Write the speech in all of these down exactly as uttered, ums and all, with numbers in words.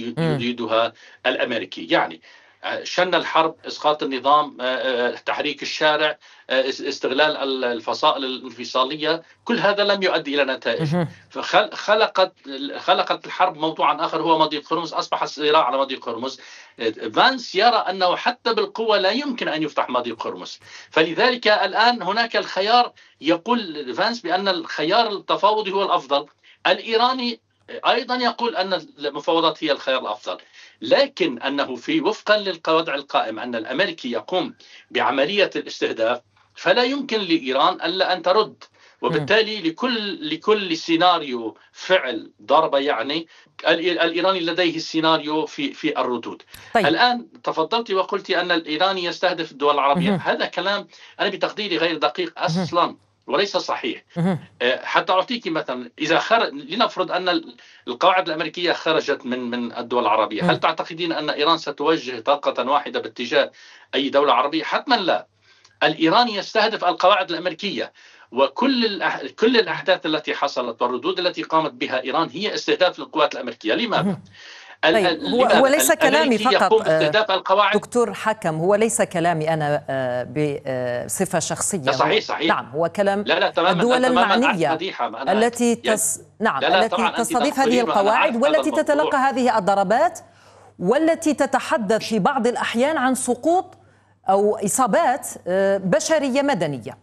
امم يريدها الأمريكي. يعني شن الحرب، إسقاط النظام، تحريك الشارع، استغلال الفصائل الانفصالية، كل هذا لم يؤدي إلى نتائج. مهم. فخلقت خلقت الحرب موضوعا آخر هو مضيق هرمز، أصبح الصراع على مضيق هرمز. فانس يرى أنه حتى بالقوة لا يمكن أن يفتح مضيق هرمز، فلذلك الآن هناك الخيار. يقول فانس بأن الخيار التفاوضي هو الأفضل، الإيراني أيضا يقول أن المفاوضات هي الخيار الأفضل، لكن أنه في وفقا للوضع القائم أن الأمريكي يقوم بعملية الاستهداف، فلا يمكن لإيران ألا أن ترد، مم. وبالتالي لكل لكل سيناريو فعل ضربة يعني الإيراني لديه السيناريو في في الردود. طيب. الآن تفضلت وقلت أن الإيراني يستهدف الدول العربية، مهم. هذا كلام أنا بتقديري غير دقيق مهم. أصلا وليس صحيح. مهم. حتى أعطيك مثلا، إذا خرج لنفرض أن القواعد الأمريكية خرجت من من الدول العربية، هل مم. تعتقدين أن إيران ستوجه طاقة واحدة باتجاه أي دولة عربية؟ حتما لا. الإيراني يستهدف القواعد الأمريكية، وكل الأح... كل الأحداث التي حصلت والردود التي قامت بها إيران هي استهداف للقوات الأمريكية. لماذا؟ مهم. ال... طيب، ال- هو هو لماذا ليس كلامي الأمريكي فقط يقوم باستهداف القواعد؟ دكتور حكم، هو ليس كلامي أنا بصفة لا شخصية، هو صحيح صحيح نعم هو كلام لا لا تماما، الدول أنا تماما أعرف المعنية مديحة أنا التي يعني تس... نعم لا لا التي طبعا أنت تستضيف هذه تقولين وأنا القواعد أعرف هذا والتي تتلقى الموضوع. هذه الضربات، والتي تتحدث في بعض الأحيان عن سقوط أو إصابات بشرية مدنية.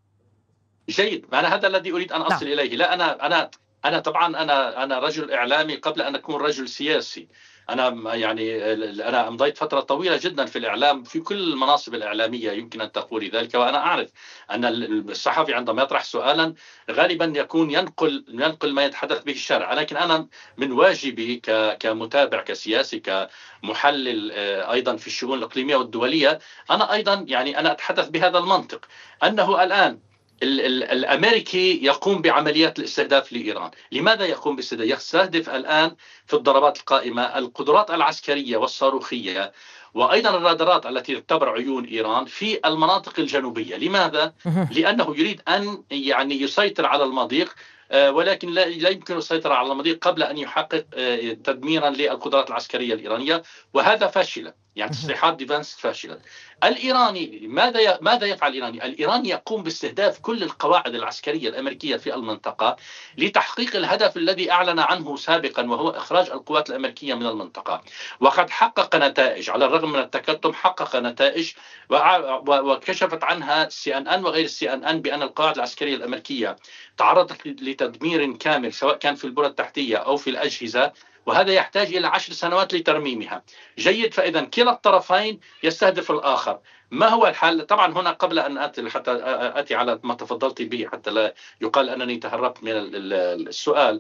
جيد، أنا هذا الذي أريد أن نعم. أصل إليه. لا أنا أنا أنا طبعا أنا أنا رجل إعلامي قبل أن أكون رجل سياسي. أنا يعني أنا أمضيت فترة طويلة جدا في الإعلام في كل المناصب الإعلامية، يمكن أن تقولي ذلك، وأنا أعرف أن الصحفي عندما يطرح سؤالا غالبا يكون ينقل ينقل ما يتحدث به الشارع، لكن أنا من واجبي كمتابع كسياسي كمحلل أيضا في الشؤون الإقليمية والدولية، أنا أيضا يعني أنا أتحدث بهذا المنطق، أنه الآن الأمريكي يقوم بعمليات الاستهداف لإيران. لماذا يقوم بالاستهداف؟ يستهدف الآن في الضربات القائمة القدرات العسكرية والصاروخية وأيضا الرادارات التي تعتبر عيون إيران في المناطق الجنوبية. لماذا؟ لأنه يريد أن يعني يسيطر على المضيق، ولكن لا يمكن السيطرة على المضيق قبل أن يحقق تدميرا للقدرات العسكرية الإيرانية، وهذا فاشل. يعني تصريحات ديفانس فاشلة. الإيراني ماذا ماذا يفعل الإيراني؟ الإيراني يقوم باستهداف كل القواعد العسكرية الأمريكية في المنطقة لتحقيق الهدف الذي أعلن عنه سابقا، وهو إخراج القوات الأمريكية من المنطقة، وقد حقق نتائج على الرغم من التكتم. حقق نتائج وكشفت عنها سي ان ان وغير السي ان ان بأن القواعد العسكرية الأمريكية تعرضت لتدمير كامل سواء كان في البنى التحتية أو في الأجهزة، وهذا يحتاج إلى عشر سنوات لترميمها. جيد، فإذا كلا الطرفين يستهدف الآخر. ما هو الحل؟ طبعا هنا قبل أن أتي حتى أتي على ما تفضلت به حتى لا يقال أنني تهربت من السؤال،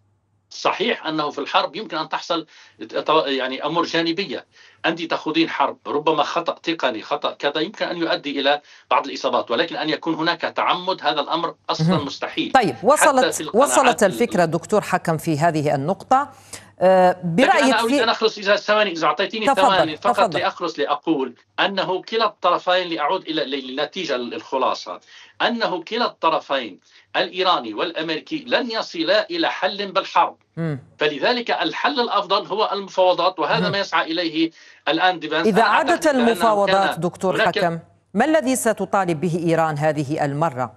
صحيح أنه في الحرب يمكن أن تحصل يعني أمور جانبية. أنت تخوضين حرب، ربما خطأ تقني خطأ كذا يمكن أن يؤدي إلى بعض الإصابات، ولكن أن يكون هناك تعمد هذا الأمر أصلا مستحيل. طيب، وصلت وصلت الفكرة دكتور حكم في هذه النقطة. برأيك أنا أريد أن أخلص إذا ثواني إذا أعطيتيني ثواني فقط تفضل. لأخلص لأقول أنه كلا الطرفين، لأعود إلى النتيجة الخلاصة، أنه كلا الطرفين الإيراني والأمريكي لن يصلا إلى حل بالحرب. م. فلذلك الحل الأفضل هو المفاوضات، وهذا م. ما يسعى إليه الآن ديفانس. إذا عادت المفاوضات دكتور حكم، ما الذي ستطالب به إيران هذه المرة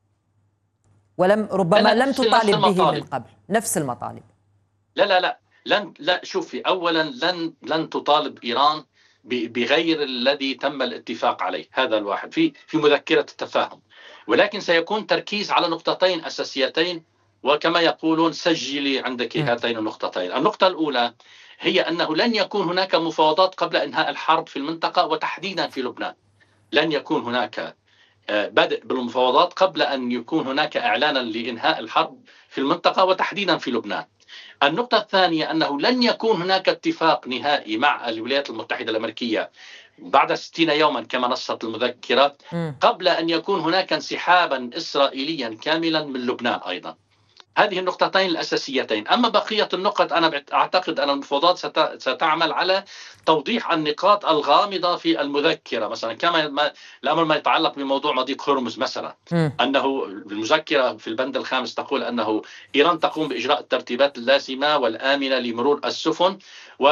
ولم ربما لم تطالب به من قبل؟ نفس المطالب. لا لا لا لن لا شوفي، اولا لن لن تطالب ايران بغير الذي تم الاتفاق عليه، هذا الواحد في في مذكره التفاهم، ولكن سيكون تركيز على نقطتين اساسيتين، وكما يقولون سجلي عندك هاتين النقطتين. النقطه الاولى هي انه لن يكون هناك مفاوضات قبل انهاء الحرب في المنطقه وتحديدا في لبنان. لن يكون هناك بدء بالمفاوضات قبل ان يكون هناك اعلانا لانهاء الحرب في المنطقه وتحديدا في لبنان. النقطة الثانية أنه لن يكون هناك اتفاق نهائي مع الولايات المتحدة الأمريكية بعد ستين يوما كما نصت المذكرة قبل أن يكون هناك انسحابا إسرائيليا كاملا من لبنان أيضا. هذه النقطتين الأساسيتين. أما بقية النقط أنا أعتقد أن المفاوضات ستعمل على توضيح النقاط الغامضة في المذكرة، مثلا كما الأمر ما يتعلق بموضوع مضيق هرمز مثلا، أنه المذكرة في البند الخامس تقول أنه إيران تقوم بإجراء الترتيبات اللازمة والآمنة لمرور السفن.